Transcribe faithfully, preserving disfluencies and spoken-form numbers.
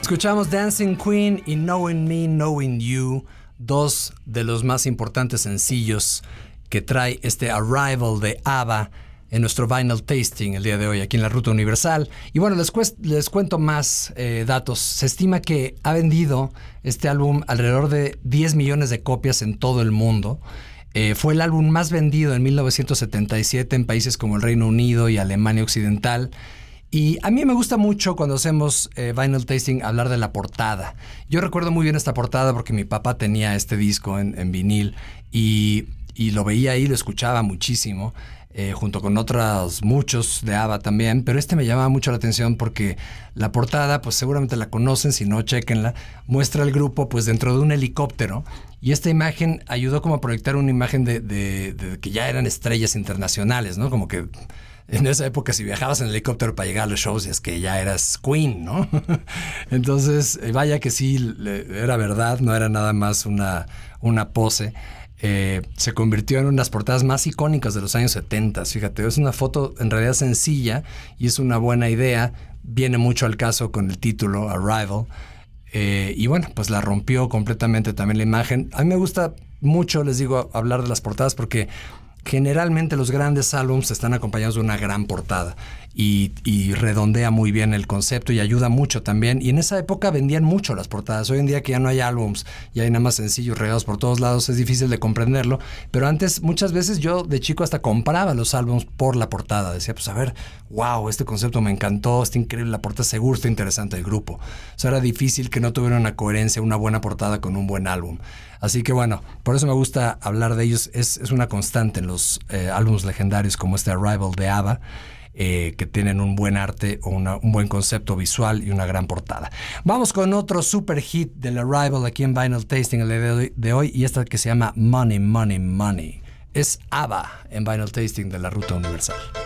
Escuchamos Dancing Queen y Knowing Me, Knowing You, dos de los más importantes sencillos que trae este Arrival de ABBA en nuestro Vinyl Tasting el día de hoy aquí en la Ruta Universal. Y bueno, les, cuest- les cuento más eh, datos. Se estima que ha vendido este álbum alrededor de diez millones de copias en todo el mundo. Eh, fue el álbum más vendido en mil novecientos setenta y siete en países como el Reino Unido y Alemania Occidental. Y a mí me gusta mucho cuando hacemos eh, Vinyl Tasting hablar de la portada. Yo recuerdo muy bien esta portada porque mi papá tenía este disco en, en vinil y, y lo veía ahí, lo escuchaba muchísimo, eh, junto con otros muchos de ABBA también, pero este me llamaba mucho la atención porque la portada, pues seguramente la conocen, si no, chéquenla, muestra al grupo pues dentro de un helicóptero. Y esta imagen ayudó como a proyectar una imagen de, de, de que ya eran estrellas internacionales, ¿no? Como que en esa época si viajabas en helicóptero para llegar a los shows es que ya eras Queen, ¿no? Entonces, vaya que sí, era verdad, no era nada más una, una pose. Eh, se convirtió en una de las portadas más icónicas de los años setenta. Fíjate, es una foto en realidad sencilla y es una buena idea. Viene mucho al caso con el título Arrival. Eh, y bueno, pues la rompió completamente también la imagen. A mí me gusta mucho, les digo, hablar de las portadas porque generalmente los grandes álbums están acompañados de una gran portada y, y redondea muy bien el concepto y ayuda mucho también. Y en esa época vendían mucho las portadas. Hoy en día que ya no hay álbums, ya hay nada más sencillos regados por todos lados, es difícil de comprenderlo. Pero antes, muchas veces yo de chico hasta compraba los álbums por la portada. Decía, pues a ver, wow, este concepto me encantó, está increíble la portada, seguro está interesante el grupo. O sea, era difícil que no tuviera una coherencia, una buena portada con un buen álbum. Así que bueno, por eso me gusta hablar de ellos. Es, es una constante en los eh, álbumes legendarios como este Arrival de ABBA, eh, que tienen un buen arte o una, un buen concepto visual y una gran portada. Vamos con otro super hit del Arrival aquí en Vinyl Tasting el día de hoy, de hoy y esta que se llama Money, Money, Money. Es ABBA en Vinyl Tasting de la Ruta Universal.